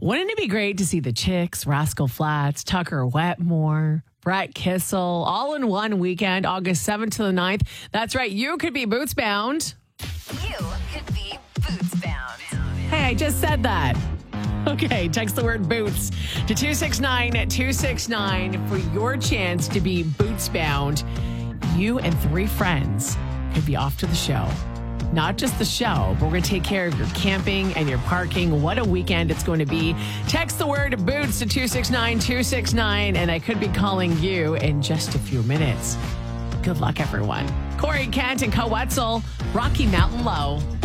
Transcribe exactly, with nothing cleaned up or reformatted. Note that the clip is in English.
Wouldn't it be great to see the Chicks, Rascal Flatts, Tucker Wetmore, Brett Kissel all in one weekend, August seventh to the ninth? That's right. You could be boots bound. You could be boots bound. Hey, I just said that. Okay, text the word boots to two six nine two six nine for your chance to be boots bound. You and three friends could be off to the show. Not just the show, but we're going to take care of your camping and your parking. What a weekend it's going to be. Text the word boots to two six nine two six nine, and I could be calling you in just a few minutes. Good luck, everyone. Corey Kent and Co Wetzel, Rocky Mountain Low.